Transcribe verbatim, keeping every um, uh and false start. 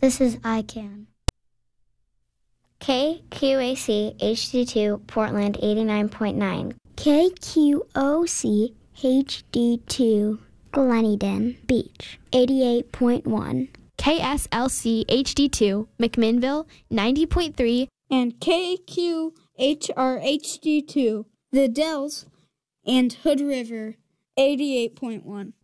This is ICANN. K Q A C H D two Portland eighty-nine point nine. K Q O C H D two Gleneden Beach eighty-eight point one. K S L C H D two McMinnville ninety point three. And K Q H R H D two The Dells and Hood River eighty-eight point one.